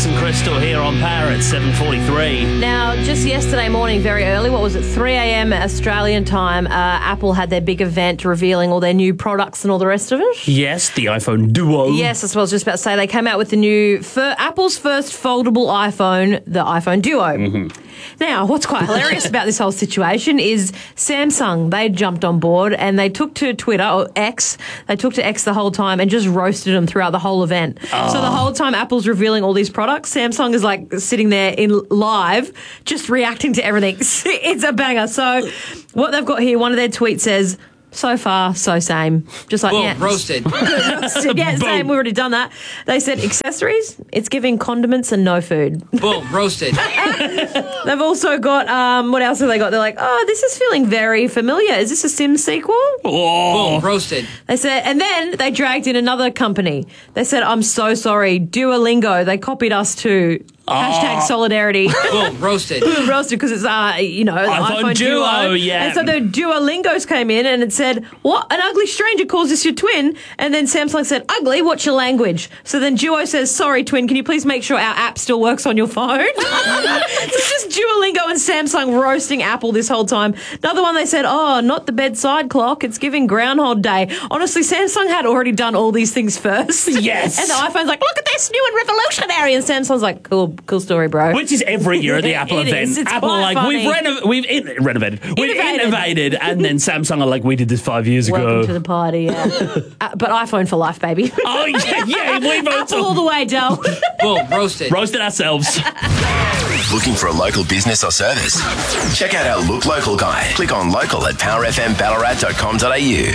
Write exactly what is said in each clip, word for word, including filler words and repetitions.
Alex and Crystal here on Power at seven forty-three. Now, just yesterday morning, very early, what was it, three a.m. Australian time, uh, Apple had their big event revealing all their new products and all the rest of it. Yes, the iPhone Duo. Yes, that's what I was just about to say. They came out with the new, fir- Apple's first foldable iPhone, the iPhone Duo. Mm-hmm. Now, what's quite hilarious about this whole situation is Samsung, they jumped on board and they took to Twitter, or X, they took to X the whole time and just roasted them throughout the whole event. Oh. So the whole time Apple's revealing all these products, Samsung is like sitting there in live, just reacting to everything. It's a banger. So what they've got here, one of their tweets says, so far, so same. Just like, Boom, yeah. roasted. roasted. Yeah, same. We've already done that. They said accessories, it's giving condiments and no food. Boom, roasted. They've also got, um, what else have they got? They're like, oh, this is feeling very familiar. Is this a Sims sequel? Oh. Boom, roasted. They said, and then they dragged in another company. They said, I'm so sorry, Duolingo. They copied us too. Oh. Hashtag solidarity. Boom, roasted. Boom, roasted because it's, uh, you know, the iPhone, iPhone Duo, Duo. yeah. And so the Duolingos came in and it said, what? An ugly stranger calls this your twin? And then Samsung said, ugly, what's your language? So then Duo says, sorry, twin, can you please make sure our app still works on your phone? It's just Duolingo and Samsung roasting Apple this whole time. Another one, they said, oh, not the bedside clock, it's giving Groundhog Day. Honestly, Samsung had already done all these things first. Yes. And the iPhone's like, look at this, new and revolutionary. And Samsung's like, cool, cool story, bro. Which is every year at the Apple It event. is. It's Apple quite like, funny. we've, reno- we've in- renovated, we've Innovated. innovated, and then Samsung are like, we did this five years Welcome ago. to the party, yeah. uh, but iPhone for life, baby. Oh, yeah, yeah, we've Apple all the way, Del. Boom, roasted. roasted ourselves. Looking for a local business or service? Check out our Look Local guide. Click on local at power f m ballarat dot com dot a u.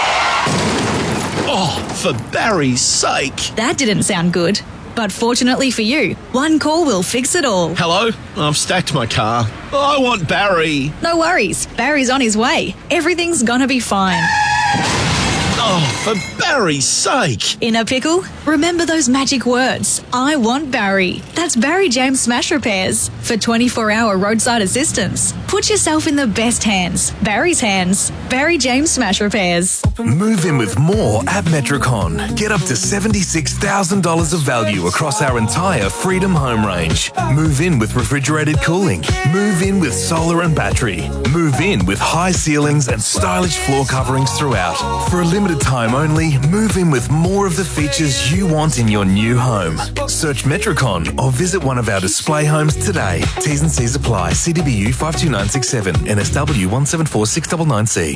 Oh, for Barry's sake. That didn't sound good. But fortunately for you, one call will fix it all. Hello? I've stacked my car. I want Barry. No worries, Barry's on his way. Everything's gonna be fine. Oh, for Barry's sake. In a pickle? Remember those magic words. I want Barry. That's Barry James Smash Repairs. For twenty-four hour roadside assistance. Put yourself in the best hands. Barry's hands. Barry James Smash Repairs. Move in with more at Metricon. Get up to seventy-six thousand dollars of value across our entire Freedom home range. Move in with refrigerated cooling. Move in with solar and battery. Move in with high ceilings and stylish floor coverings throughout. For a limited time only, move in with more of the features you want in your new home. Search Metricon or visit one of our display homes today. T's and C's apply. C D B U five two nine six seven, N S W one seven four six nine nine C.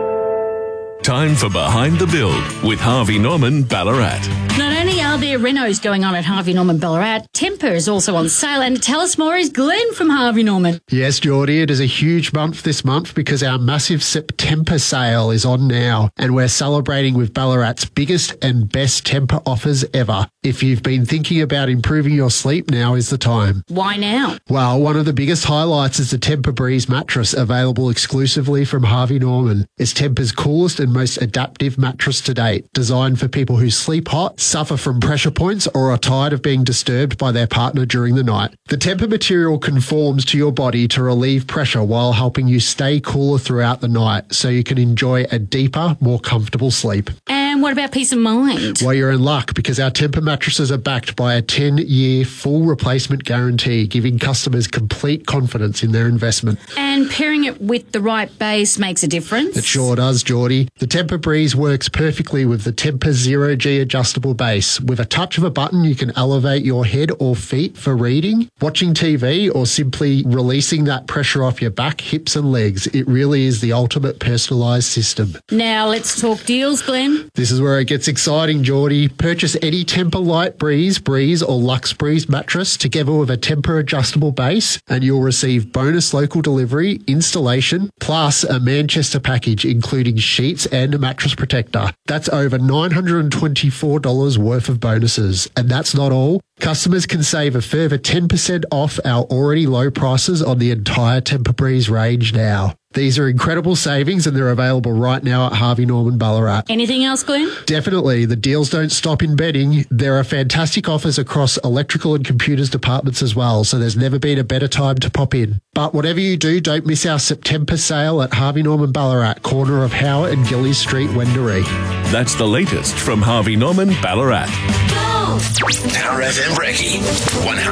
Time for Behind the Build with Harvey Norman Ballarat. Not only are there renos going on at Harvey Norman Ballarat, Temper is also on sale. And to tell us more is Glenn from Harvey Norman. Yes, Geordie, it is a huge month this month because our massive September sale is on now and we're celebrating with Ballarat's biggest and best Temper offers ever. If you've been thinking about improving your sleep, now is the time. Why now? Well, one of the biggest highlights is the Temper Breeze mattress, available exclusively from Harvey Norman. It's Temper's coolest and most adaptive mattress to date, designed for people who sleep hot, suffer from pressure points, or are tired of being disturbed by their partner during the night. The Temper material conforms to your body to relieve pressure while helping you stay cooler throughout the night, so you can enjoy a deeper, more comfortable sleep. And what about peace of mind? Well, you're in luck because our Temper mattresses are backed by a ten-year full replacement guarantee, giving customers complete confidence in their investment. And pairing it with the right base makes a difference? It sure does, Geordie. The Temper Breeze works perfectly with the Temper Zero G adjustable base. With a touch of a button, you can elevate your head or feet for reading, watching T V, or simply releasing that pressure off your back, hips and legs. It really is the ultimate personalised system. Now let's talk deals, Glenn. This is where it gets exciting, Geordie. Purchase any Temper Light Breeze, Breeze or Lux Breeze mattress together with a Temper adjustable base and you'll receive bonus local delivery, installation, plus a Manchester package including sheets and a mattress protector. That's over nine hundred twenty-four dollars worth of bonuses. And that's not all. Customers can save a further ten percent off our already low prices on the entire Temper Breeze range now. These are incredible savings and they're available right now at Harvey Norman Ballarat. Anything else, Glenn? Definitely. The deals don't stop in bedding. There are fantastic offers across electrical and computers departments as well, so there's never been a better time to pop in. But whatever you do, don't miss our September sale at Harvey Norman Ballarat, corner of Howard and Gillies Street, Wendouree. That's the latest from Harvey Norman Ballarat. Go! Power F M Brekkie.